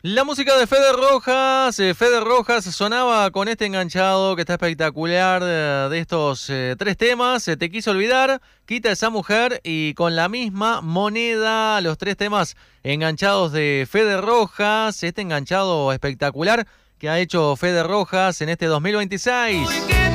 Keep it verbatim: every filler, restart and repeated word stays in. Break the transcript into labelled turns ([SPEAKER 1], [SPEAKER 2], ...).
[SPEAKER 1] La música de Fede Rojas, eh, Fede Rojas sonaba con este enganchado que está espectacular eh, de estos eh, tres temas. Eh, Te quiso olvidar, Quita esa mujer y con la misma moneda, los tres temas enganchados de Fede Rojas. Este enganchado espectacular que ha hecho Fede Rojas en este dos mil veintiséis.